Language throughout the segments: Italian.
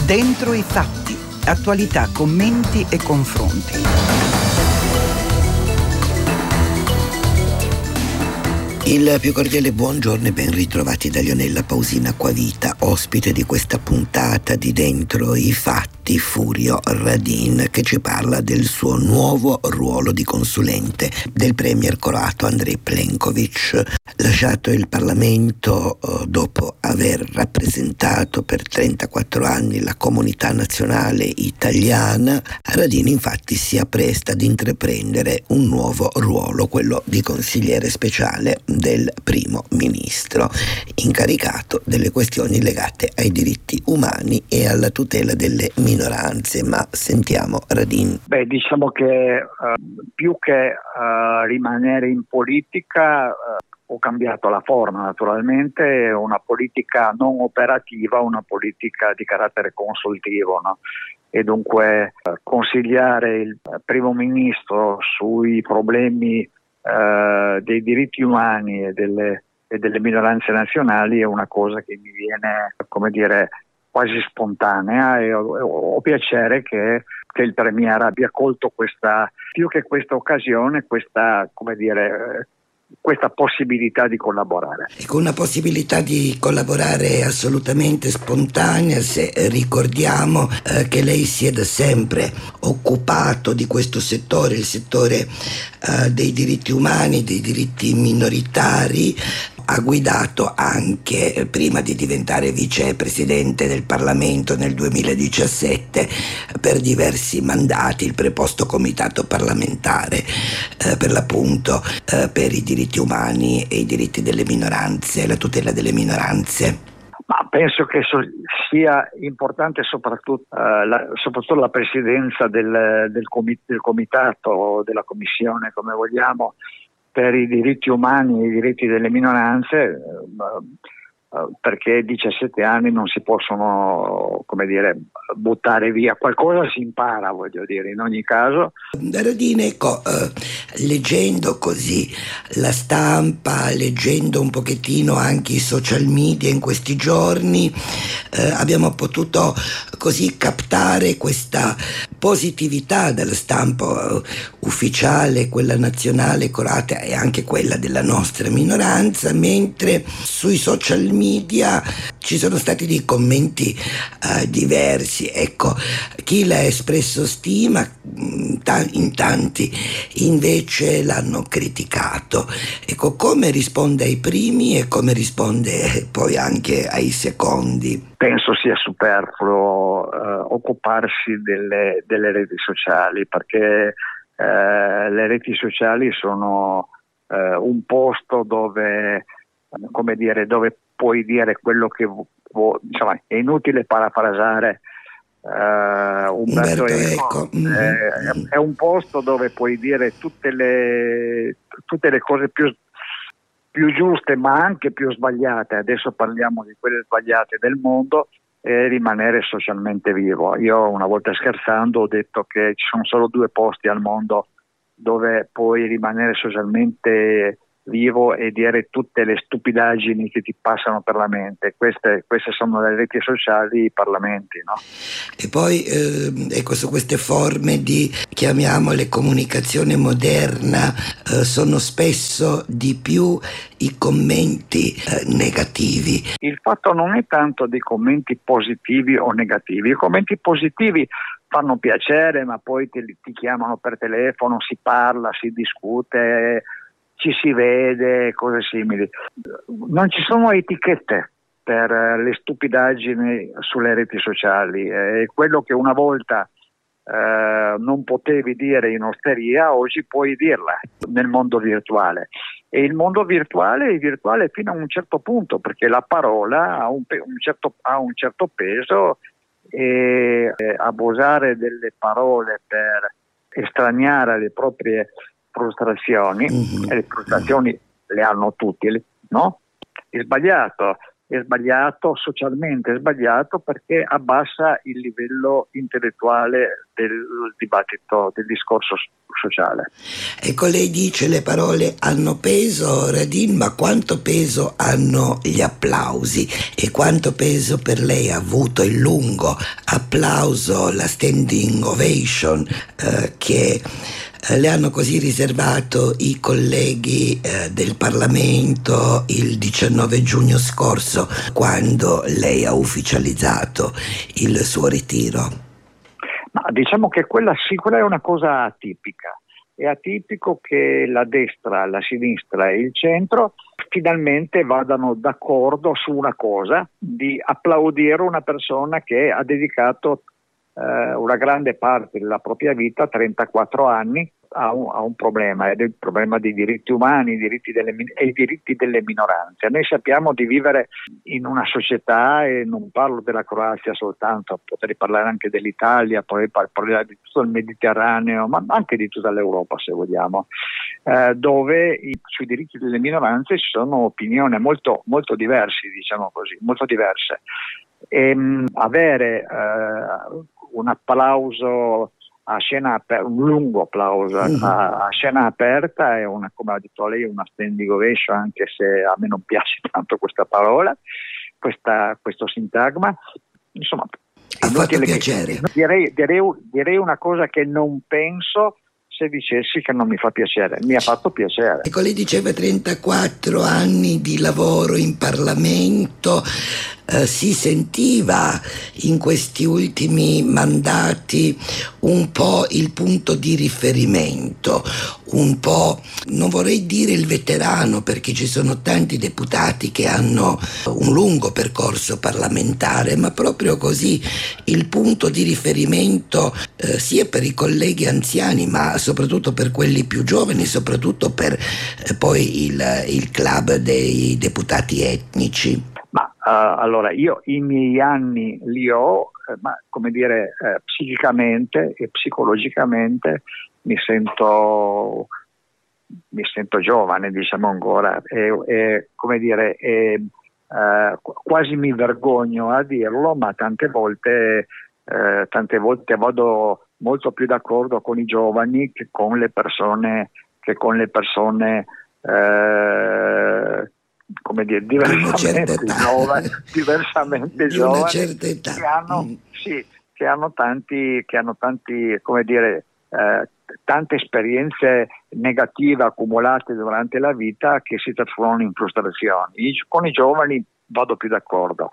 Dentro i fatti, attualità, commenti e confronti. Il più cordiale buongiorno e ben ritrovati da Leonella Pausina Acquavita, ospite di questa puntata di Dentro i Fatti, Furio Radin, che ci parla del suo nuovo ruolo di consulente del premier croato Andrej Plenković. Lasciato il Parlamento dopo aver rappresentato per 34 anni la comunità nazionale italiana, Radin infatti si appresta ad intraprendere un nuovo ruolo, quello di consigliere speciale del primo ministro, incaricato delle questioni legate ai diritti umani e alla tutela delle minoranze. Ma sentiamo Radin. Diciamo che più che rimanere in politica ho cambiato la forma, naturalmente, una politica non operativa, una politica di carattere consultivo, no? E dunque consigliare il primo ministro sui problemi dei diritti umani e delle minoranze nazionali è una cosa che mi viene, come dire, quasi spontanea, e ho piacere che il premier abbia colto più che questa occasione, questa possibilità di collaborare. Ecco, una possibilità di collaborare assolutamente spontanea, se ricordiamo che lei si è da sempre occupato di questo settore, il settore dei diritti umani, dei diritti minoritari. Ha guidato anche, prima di diventare vicepresidente del Parlamento nel 2017, per diversi mandati, il preposto comitato parlamentare per l'appunto per i diritti umani e i diritti delle minoranze, la tutela delle minoranze. Ma penso che sia importante soprattutto la presidenza del comitato, della commissione, come vogliamo, per i diritti umani e i diritti delle minoranze, perché 17 anni non si possono, buttare via. Qualcosa si impara, voglio dire, in ogni caso. Radin, ecco, leggendo così la stampa, leggendo un pochettino anche i social media in questi giorni, abbiamo potuto così captare questa positività dalla stampa ufficiale, quella nazionale croata e anche quella della nostra minoranza, mentre sui social media ci sono stati dei commenti diversi. Ecco, chi l'ha espresso stima, in tanti invece l'hanno criticato. Ecco, come risponde ai primi e come risponde poi anche ai secondi? Penso sia superfluo occuparsi delle reti sociali, perché le reti sociali sono un posto dove puoi dire quello che vuoi. Insomma, è inutile parafrasare Umberto Eco. È un posto dove puoi dire tutte le cose più giuste, ma anche più sbagliate. Adesso parliamo di quelle sbagliate del mondo, e rimanere socialmente vivo. Io una volta, scherzando, ho detto che ci sono solo 2 posti al mondo dove puoi rimanere socialmente vivo e dire tutte le stupidaggini che ti passano per la mente. Queste sono le reti sociali, i parlamenti, no? E poi ecco, su queste forme di, chiamiamole, comunicazione moderna, sono spesso di più i commenti negativi. Il fatto non è tanto dei commenti positivi o negativi. I commenti positivi fanno piacere, ma poi ti chiamano per telefono, si parla, si discute, ci si vede, cose simili. Non ci sono etichette per le stupidaggini sulle reti sociali. È quello che una volta non potevi dire in osteria, oggi puoi dirla nel mondo virtuale. E il mondo virtuale è virtuale fino a un certo punto, perché la parola ha un certo peso, e abusare delle parole per estraniare le proprie frustrazioni, e le frustrazioni le hanno tutti, no? È sbagliato, socialmente è sbagliato, perché abbassa il livello intellettuale dibattito, del discorso sociale. Ecco, lei dice le parole hanno peso, Radin, ma quanto peso hanno gli applausi e quanto peso per lei ha avuto il lungo applauso, la standing ovation che le hanno così riservato i colleghi del Parlamento il 19 giugno scorso, quando lei ha ufficializzato il suo ritiro? Ma diciamo che quella è una cosa atipica. È atipico che la destra, la sinistra e il centro finalmente vadano d'accordo su una cosa, di applaudire una persona che ha dedicato una grande parte della propria vita, 34 anni, a un problema, ed è il problema dei diritti umani, i diritti delle minoranze. Noi sappiamo di vivere in una società, e non parlo della Croazia soltanto, potrei parlare anche dell'Italia, poi parlare di tutto il Mediterraneo, ma anche di tutta l'Europa, se vogliamo, dove sui diritti delle minoranze ci sono opinioni molto, molto diverse, diciamo così, molto diverse. E avere un applauso a scena aperta, un lungo applauso a scena aperta è una, come ha detto lei, una standing ovation, anche se a me non piace tanto questa parola, questo sintagma, insomma, ha fatto piacere. Direi una cosa che non penso se dicessi che non mi fa piacere. Mi ha fatto piacere. Ecco, lei diceva 34 anni di lavoro in Parlamento. Si sentiva in questi ultimi mandati un po' il punto di riferimento, un po', non vorrei dire il veterano, perché ci sono tanti deputati che hanno un lungo percorso parlamentare, ma proprio così il punto di riferimento sia per i colleghi anziani, ma soprattutto per quelli più giovani, soprattutto per poi il club dei deputati etnici. Ma allora io i miei anni li ho, ma come dire, psicicamente e psicologicamente mi sento giovane, diciamo ancora, e come dire, quasi mi vergogno a dirlo, ma tante volte vado molto più d'accordo con i giovani che con le persone come dire, diversamente giovani che hanno tanti, come dire, tante esperienze negative accumulate durante la vita che si trasformano in frustrazioni. Con i giovani vado più d'accordo.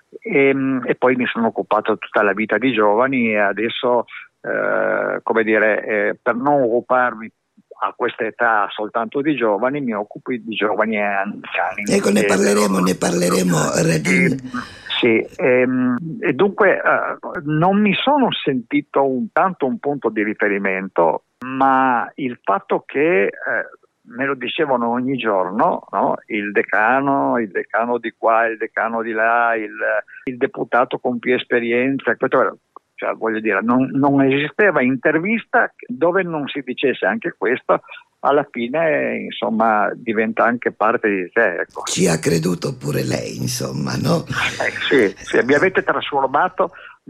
E poi mi sono occupato tutta la vita di giovani, e adesso come dire, per non occuparmi a questa età soltanto di giovani, mi occupo di giovani e anziani. Ecco, ne parleremo, Radin. Sì, e dunque non mi sono sentito tanto un punto di riferimento, ma il fatto che me lo dicevano ogni giorno, no? Il decano di qua, il decano di là, il deputato con più esperienza, questo, cioè, voglio dire, non esisteva intervista dove non si dicesse anche questo. Alla fine, insomma, diventa anche parte di te, ecco. Ci ha creduto pure lei, insomma, no? Sì, mi avete trasformato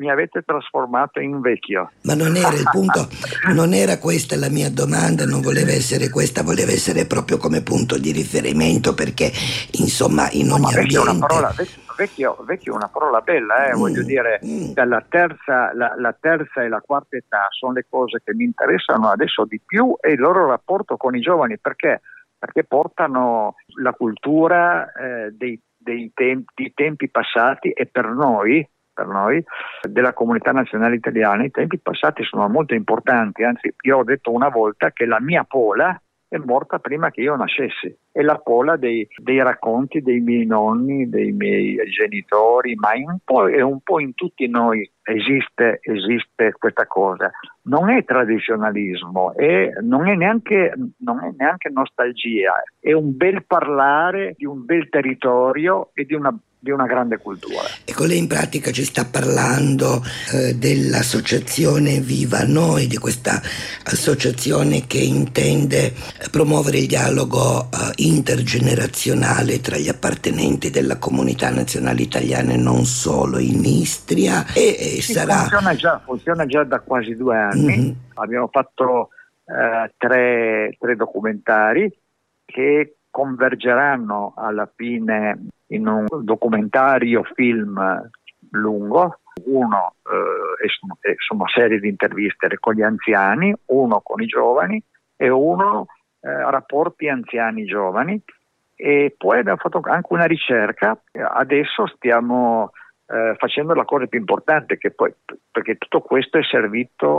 in vecchio. Ma non era il punto, non era questa la mia domanda, non voleva essere questa, voleva essere proprio come punto di riferimento, perché insomma in ogni ambiente... Vecchio è una parola bella, voglio dire, dalla terza e la quarta età sono le cose che mi interessano adesso di più, e il loro rapporto con i giovani, perché portano la cultura dei tempi passati, e per noi della comunità nazionale italiana i tempi passati sono molto importanti. Anzi, io ho detto una volta che la mia Pola è morta prima che io nascessi, è la Pola dei racconti dei miei nonni, dei miei genitori, ma è un po' in tutti noi esiste questa cosa. Non è tradizionalismo, non è neanche nostalgia, è un bel parlare di un bel territorio e di una di una grande cultura. Ecco, lei in pratica ci sta parlando dell'associazione Viva Noi, di questa associazione che intende promuovere il dialogo intergenerazionale tra gli appartenenti della comunità nazionale italiana e non solo in Istria, e sarà... Funziona già da quasi 2 anni. Mm-hmm. Abbiamo fatto 3 documentari che convergeranno alla fine in un documentario film lungo, uno insomma serie di interviste con gli anziani, uno con i giovani e uno rapporti anziani-giovani, e poi abbiamo fatto anche una ricerca. Adesso stiamo facendo la cosa più importante, che poi, perché tutto questo è servito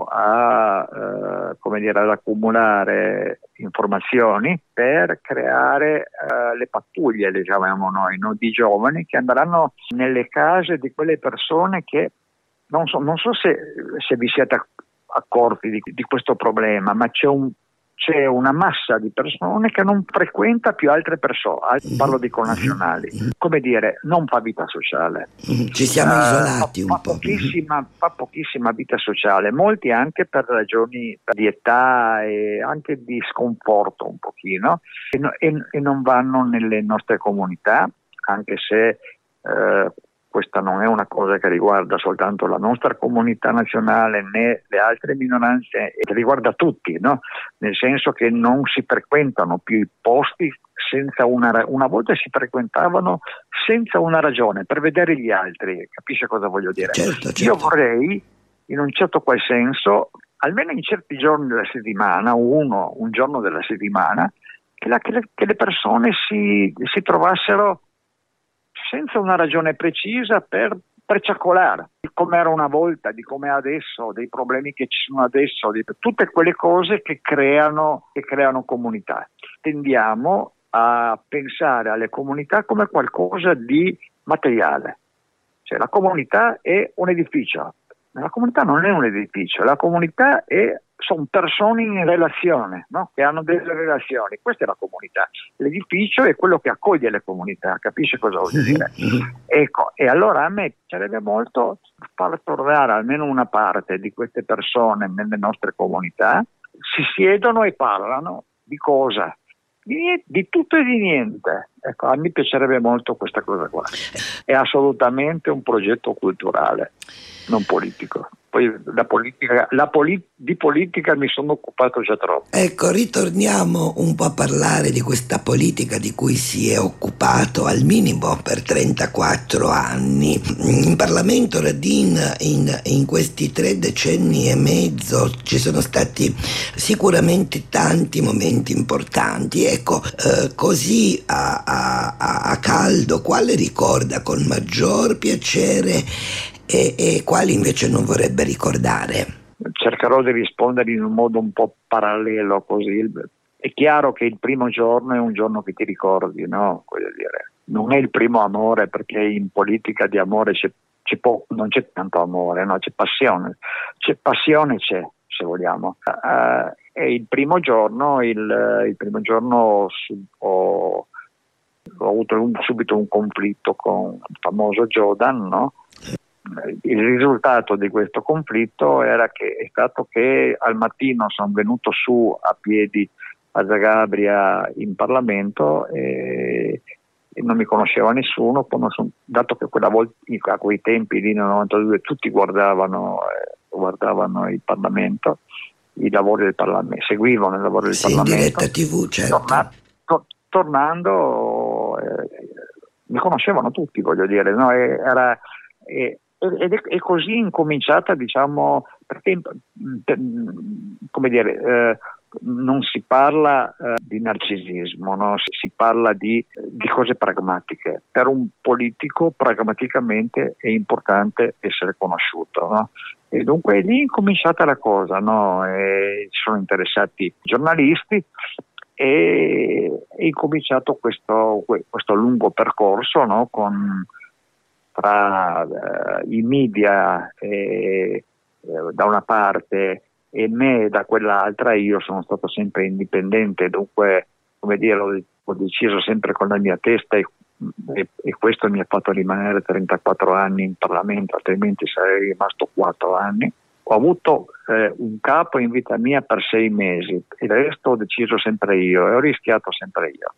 ad accumulare informazioni per creare le pattuglie, le chiamiamo noi, no? Di giovani che andranno nelle case di quelle persone che non so se vi siete accorti di questo problema, ma c'è una massa di persone che non frequenta più altre persone, parlo di connazionali, come dire, non fa vita sociale. Ci siamo isolati un po'. Fa pochissima vita sociale, molti anche per ragioni di età e anche di sconforto un pochino, e non vanno nelle nostre comunità, anche se questa non è una cosa che riguarda soltanto la nostra comunità nazionale né le altre minoranze, riguarda tutti, no? Nel senso che non si frequentano più i posti senza una volta si frequentavano senza una ragione, per vedere gli altri, capisce cosa voglio dire? Certo. Io vorrei, in un certo qual senso, almeno in certi giorni della settimana, un giorno della settimana, che le persone si trovassero senza una ragione precisa per ciaccolare, di come era una volta, di come è adesso, dei problemi che ci sono adesso, di tutte quelle cose che creano comunità. Tendiamo a pensare alle comunità come qualcosa di materiale, cioè la comunità è un edificio, ma la comunità non è un edificio, la comunità sono persone in relazione, no? Che hanno delle relazioni, questa è la comunità. L'edificio è quello che accoglie le comunità, capisce cosa voglio dire? Ecco, e allora a me piacerebbe molto far tornare almeno una parte di queste persone nelle nostre comunità, si siedono e parlano di cosa? Di tutto e di niente. Ecco, a me piacerebbe molto questa cosa qua. È assolutamente un progetto culturale, non politico. Poi di politica mi sono occupato già troppo. Ecco, ritorniamo un po' a parlare di questa politica di cui si è occupato al minimo per 34 anni. In Parlamento Radin in questi 3 decenni e mezzo ci sono stati sicuramente tanti momenti importanti. Ecco, così a caldo, quale ricorda con maggior piacere e quali invece non vorrebbe ricordare? Cercherò di rispondere in un modo un po' parallelo, così. È chiaro che il primo giorno è un giorno che ti ricordi, no? Voglio dire, non è il primo amore, perché in politica di amore non c'è tanto amore, no? C'è passione, se vogliamo. E il primo giorno ho avuto subito un conflitto con il famoso Jodan, no? Il risultato di questo conflitto è stato che al mattino sono venuto su a piedi a Zagabria in Parlamento e non mi conosceva nessuno, dato che quella volta, a quei tempi lì nel 92 tutti guardavano il Parlamento, i lavori del Parlamento, seguivano i lavori del Parlamento. In diretta TV, certo. Tornando mi conoscevano tutti, voglio dire, no? Ed è così incominciata, diciamo, perché come dire, non si parla di narcisismo, no? Si parla di cose pragmatiche. Per un politico pragmaticamente è importante essere conosciuto, no? E dunque lì è incominciata la cosa, no? E ci sono interessati giornalisti e è incominciato questo lungo percorso, no? Tra i media da una parte e me da quell'altra. Io sono stato sempre indipendente, dunque, come dire, ho deciso sempre con la mia testa e questo mi ha fatto rimanere 34 anni in Parlamento, altrimenti sarei rimasto 4 anni. Ho avuto un capo in vita mia per 6 mesi, il resto ho deciso sempre io e ho rischiato sempre io.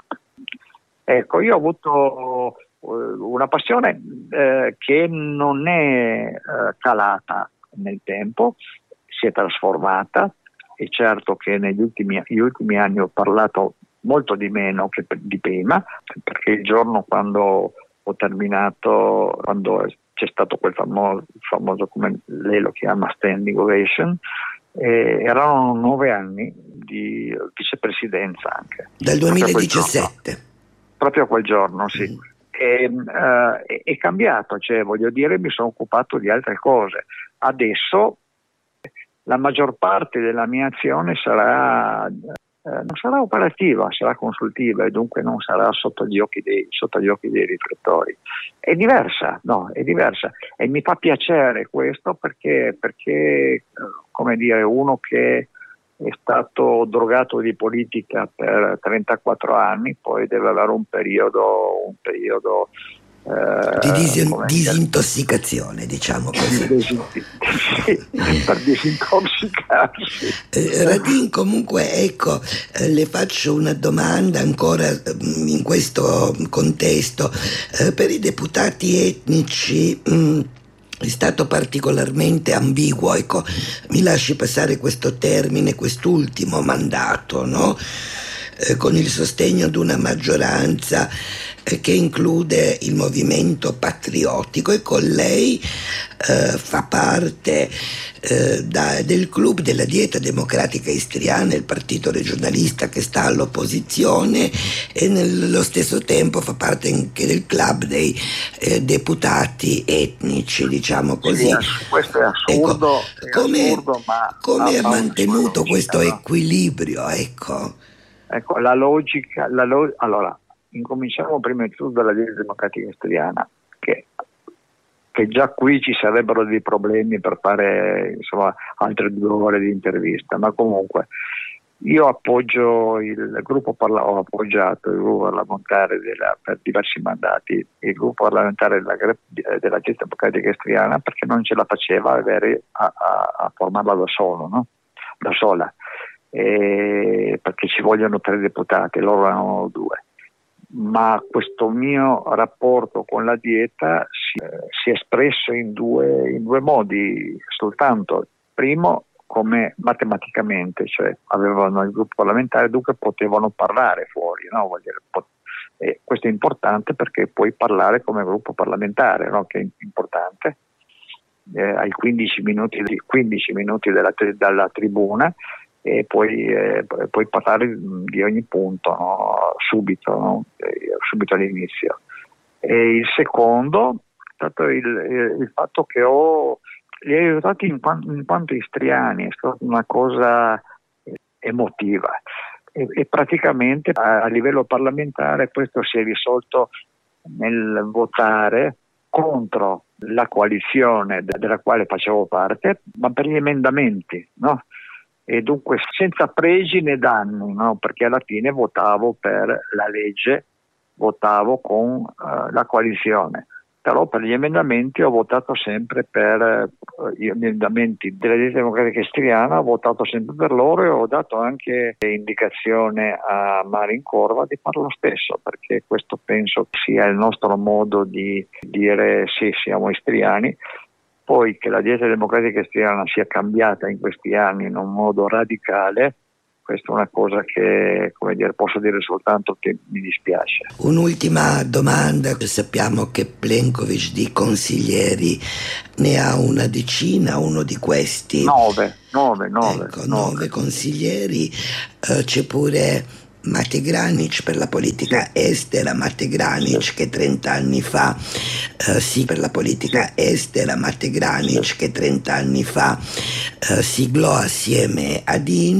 Ecco, io ho avuto una passione che non è calata nel tempo, si è trasformata. È certo che negli ultimi anni ho parlato molto di meno che di prima, perché il giorno quando ho terminato, quando c'è stato quel famoso, come lei lo chiama, standing ovation, erano 9 anni di vicepresidenza anche. Dal 2017. Proprio quel giorno, sì. È cambiato, cioè voglio dire, mi sono occupato di altre cose. Adesso la maggior parte della mia azione non sarà operativa, sarà consultiva e dunque non sarà sotto gli occhi dei riflettori. È diversa e mi fa piacere questo perché come dire, uno che è stato drogato di politica per 34 anni poi deve avere un periodo di disintossicazione, diciamo così. Per disintossicarsi. Radin, comunque, ecco, le faccio una domanda ancora in questo contesto. Per i deputati etnici è stato particolarmente ambiguo, ecco, mi lasci passare questo termine, quest'ultimo mandato, no? Con il sostegno di una maggioranza che include il movimento patriottico, e con lei fa parte del club della Dieta Democratica Istriana, il partito regionalista che sta all'opposizione, e nello stesso tempo fa parte anche del club dei deputati etnici, diciamo così. Sì, questo è assurdo. Ecco, come ha mantenuto questo equilibrio? Ecco, la logica. Allora, incominciamo prima di tutto dalla Dieta Democratica Istriana, che già qui ci sarebbero dei problemi per fare, insomma, altre 2 ore di intervista, ma comunque io ho appoggiato il gruppo parlamentare per diversi mandati, il gruppo parlamentare della Dieta Democratica Istriana, perché non ce la faceva a formarla da sola, perché ci vogliono 3 deputati, loro erano 2. Ma questo mio rapporto con la dieta si è espresso in due modi soltanto. Primo, come matematicamente, cioè avevano il gruppo parlamentare, dunque potevano parlare fuori, no? Questo è importante perché puoi parlare come gruppo parlamentare, no? Che è importante. Hai 15 minuti dalla tribuna e puoi parlare di ogni punto, no? Subito all'inizio. E il secondo è stato il fatto che li ho aiutati in quanto istriani, è stata una cosa emotiva e praticamente a livello parlamentare questo si è risolto nel votare contro la coalizione della quale facevo parte, ma per gli emendamenti, no? E dunque senza pregi né danni, no? Perché alla fine votavo per la legge, votavo con la coalizione, però per gli emendamenti ho votato sempre per gli emendamenti della Dieta Democratica Istriana, ho votato sempre per loro e ho dato anche indicazione a Marin Corva di fare lo stesso, perché questo penso sia il nostro modo di dire sì, siamo istriani. Poi che la Dieta Democratica Istriana sia cambiata in questi anni in un modo radicale, questa è una cosa che, come dire, posso dire soltanto che mi dispiace. Un'ultima domanda: sappiamo che Plenković di consiglieri ne ha una decina, uno di questi 9 consiglieri, c'è pure Mate Granic per la politica estera, Mate Granic che 30 anni fa per la politica estera, Mate Granic che 30 anni fa siglò assieme a Din